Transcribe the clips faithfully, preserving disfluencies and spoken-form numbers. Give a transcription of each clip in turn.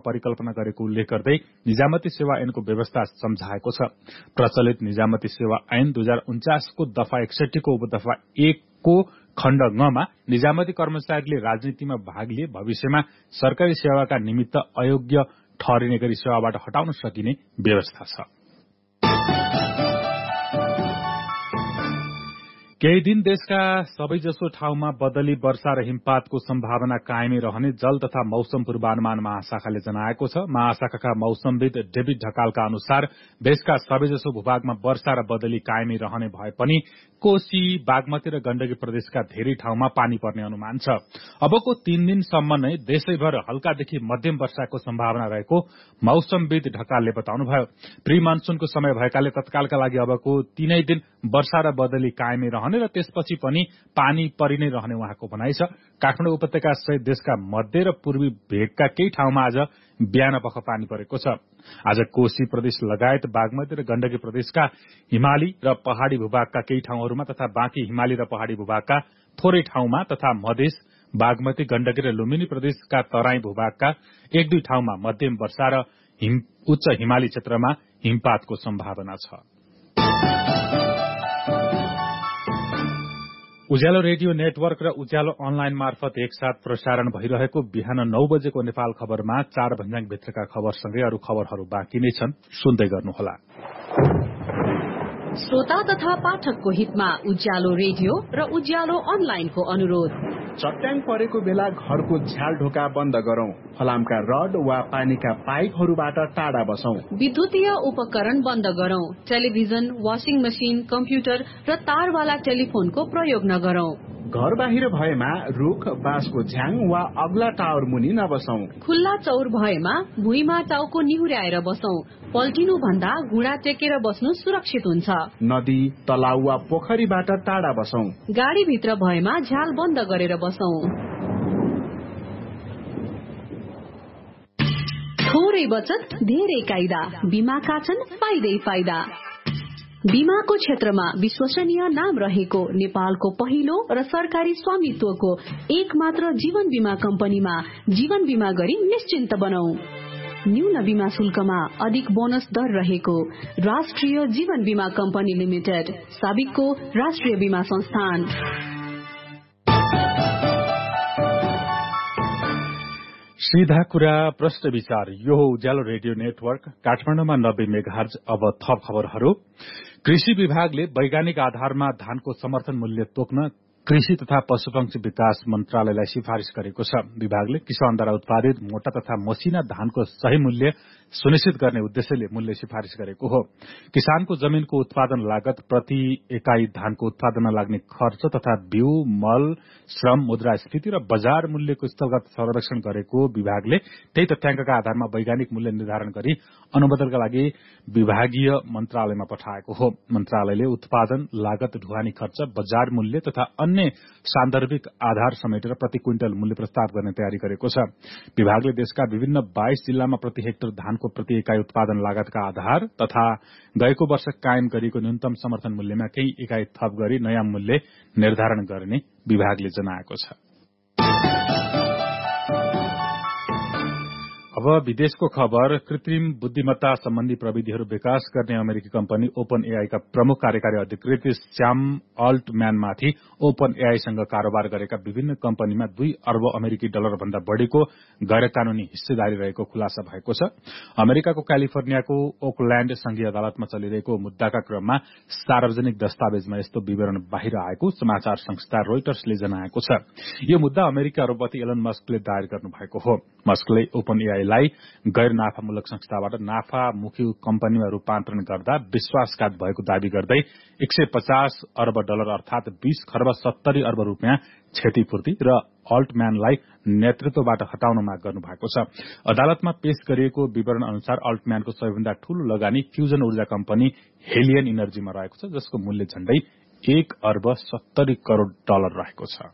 परिकल्पना गरेको उल्लेख गर्दै निजामती सेवा ऐनको व्यवस्था सम्झाएको छ। प्रचलित निजामती सेवा ऐन दुई हजार उन्चासको दफा एकसठी को उपदफा एक को खण्ड गमा निजामती कर्मचारीले राजनीतिमा भाग लिए भविष्यमा सरकारी सेवाका निमित्त अयोग्य ठहरिने गरी सेवाबाट हटाउन सकिने व्यवस्था छ। केही दिन देशका सबैजसो ठाउँमा बदली वर्षा र हिमपातको सम्भावना कायमै रहने जल तथा मौसम पूर्वानुमान महाशाखाले जनाएको छ। महाशाखाका मौसमविद डेभिड ढकालका अनुसार देशका सबैजसो भूभागमा वर्षा र बदली कायमै रहने भए पनि कोशी, बागमती र गण्डकी प्रदेशका धेरै ठाउँमा पानी पर्ने अनुमान छ। अबको तीन दिनसम्म नै देशैभर हल्कादेखि मध्यम वर्षाको सम्भावना रहेको मौसमविद ढकालले बताउनुभयो। प्री मनसुनको समय भएकाले तत्कालका लागि अबको तीनै दिन वर्षा र बदली कायमै रहने र त्यसपछि पनि पानी परि नै रहने उहाँको भनाइ छ। काठमाडौँ उपत्यका सहित देशका मध्य र पूर्वी भेगका केही ठाउँमा आज बिहान पख पानी परेको छ। आज कोशी प्रदेश लगायत बागमती र गण्डकी प्रदेशका हिमाली र पहाड़ी भूभागका केही ठाउँहरूमा तथा बाँकी हिमाली र पहाड़ी भूभागका थोरै ठाउँमा तथा मधेस, बागमती, गण्डकी र लुम्बिनी प्रदेशका तराई भूभागका एक दुई ठाउँमा मध्यम वर्षा र हिम, उच्च हिमाली क्षेत्रमा हिमपातको सम्भावना छ। उज्यालो रेडियो नेटवर्क र उज्यालो अनलाइन मार्फत एकसाथ प्रसारण भइरहेको बिहान नौ बजेको नेपाल खबरमा चार भन्ज्याङ भित्रका खबरसँगै अरू खबरहरू बाँकी नै छन्, सुन्दै गर्नुहोला। श्रोता तथा पाठकको हितमा उज्यालो रेडियो र उज्यालो अनलाइनको अनुरोध। चट्याङ परेको बेला घरको झ्याल ढोका बन्द गरौं। फलामका रड वा पानीका पाइपहरूबाट टाढा बसौं। विद्युतीय उपकरण बन्द गरौं। टेलिभिजन, वाशिङ मशिन, कम्प्युटर र तारवाला टेलिफोनको प्रयोग नगरौं। घर बाहिर भएमा रुख, बाँसको झ्याङ वा अग्ला टावर मुनि नबसौं। खुल्ला चौर भएमा भुइँमा टाउको निहुर्याएर बसौं। पल्टिनु भन्दा घुँडा टेकेर बस्नु सुरक्षित हुन्छ। नदी, तलाउ वा पोखरीबाट टाढा बसौं। गाडी भित्र भएमा झ्याल बन्द गरेर बसौं। थोरै बचत धेरै कायदा, बीमाका छन् फाइदै फाइदा। बीमाको क्षेत्रमा विश्वसनीय नाम रहेको नेपालको पहिलो र सरकारी स्वामित्वको एक मात्र जीवन बीमा कम्पनीमा जीवन बीमा गरी निश्चिन्त बनौं। न्यून बीमा शुल्कमा अधिक बोनस दर रहेको राष्ट्रिय जीवन बीमा कम्पनी लिमिटेड, साबिकको राष्ट्रिय बीमा संस्थान। सीधा कुरा, प्रश्न विचार, यो हो उज्यालो रेडियो नेटवर्क काठमाडौँमा नब्बे मेगाहर्ज। अब थप खबरहरू। कृषि विभागले वैज्ञानिक आधारमा धानको समर्थन मूल्य तोक्न कृषि तथा पशुपक्षी विकास मन्त्रालयलाई सिफारिश गरेको छ। विभागले किसानद्वारा उत्पादित मोटा तथा मसिना धानको सही मूल्य सुनिश्चित गर्ने उद्देश्यले मूल्य सिफारिश गरेको हो। किसानको जमीनको उत्पादन लागत, प्रति एकाई धानको उत्पादनमा लाग्ने खर्च तथा बिउ, मल, श्रम, मुद्रास्फीति र बजार मूल्यको स्थलगत सर्वेक्षण गरेको विभागले त्यही तथ्याङ्कका आधारमा वैज्ञानिक मूल्य निर्धारण गरी अनुमोदनका लागि विभागीय मन्त्रालयमा पठाएको हो। मन्त्रालयले उत्पादन लागत, ढुवानी खर्च, बजार मूल्य तथा अन्य सान्दर्भिक आधार समेटेर प्रति क्विन्टल मूल्य प्रस्ताव गर्ने तयारी गरेको छ। विभागले देशका विभिन्न बाइस जिल्लामा प्रति हेक्टर धानको प्रति एकाई उत्पादन लागतका आधार तथा गएको वर्ष कायम गरिएको न्यूनतम समर्थन मूल्यमा केही एकाई थप गरी नयाँ मूल्य निर्धारण गर्ने विभागले जनाएको छ। अब विदेशको खबर। कृत्रिम बुद्धिमत्ता सम्बन्धी प्रविधिहरू विकास गर्ने अमेरिकी कम्पनी ओपन एआईका प्रमुख कार्यकारी अधिकृत स्याम अल्टम्यानमाथि ओपन एआईसँग कारोबार गरेका विभिन्न कम्पनीमा दुई अर्ब अमेरिकी डलर भन्दा बढ़ीको गैर कानूनी हिस्सेदारी रहेको खुलासा भएको छ। अमेरिकाको क्यालिफोर्नियाको ओकल्याण्ड संघीय अदालतमा चलिरहेको मुद्दाका क्रममा सार्वजनिक दस्तावेजमा यस्तो विवरण बाहिर आएको समाचार संस्था रोइटर्सले जनाएको छ। यो मुद्दा अमेरिकी अरबपति एलन मस्कले दायर गर्नु भएको हो। मस्कले ओपन एआईलाई गैर नाफामूलक संस्थाबाट नाफामुखी कम्पनीमा रूपान्तरण गर्दा विश्वासघात भएको दावी गर्दै एक सय पचास अर्ब डलर अर्थात बीस खर्ब सत्तरी अर्ब रूपियाँ क्षतिपूर्ति र अल्टम्यानलाई नेतृत्वबाट हटाउन माग गर्नु भएको छ। अदालतमा पेश गरिएको विवरण अनुसार अल्टम्यानको सबैभन्दा ठूलो लगानी फ्यूजन ऊर्जा कम्पनी हेलियन इनर्जीमा रहेको छ, जसको मूल्य झण्डै एक अर्ब सत्तरी करोड़ डलर रहेको छ।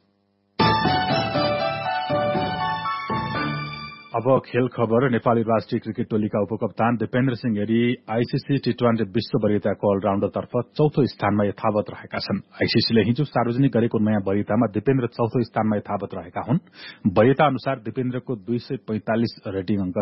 अब खेल खबर। नेपाली राष्ट्रिय क्रिकेट टोलीका उपकप्तान Dipendra Singh Giri ICC T twenty विश्व वरियताको अलराउण्डरतर्फ चौथो स्थानमा यथावत रहेका छन्। आईसीसीले हिजो सार्वजनिक गरेको नयाँ वरियतामा दिपेन्द्र चौथो स्थानमा यथावत रहेका हुन्। वरियता अनुसार दिपेन्द्रको दुई सय पैंतालिस रेटिङ अंक